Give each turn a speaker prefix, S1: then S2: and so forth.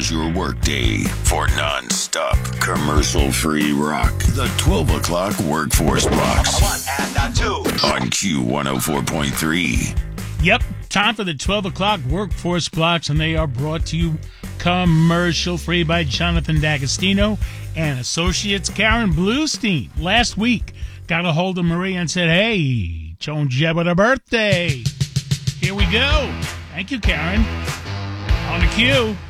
S1: Start your workday for non-stop commercial-free rock. The 12 o'clock Workforce Box.
S2: One and two.
S1: On Q104.3.
S3: Yep, time for the 12 o'clock Workforce Blocks, and they are brought to you commercial-free by Jonathan D'Agostino and Associates. Karen Bluestein last week got a hold of Maria and said, hey, Joan Jett with her birthday. Here we go. Thank you, Karen. On the cue.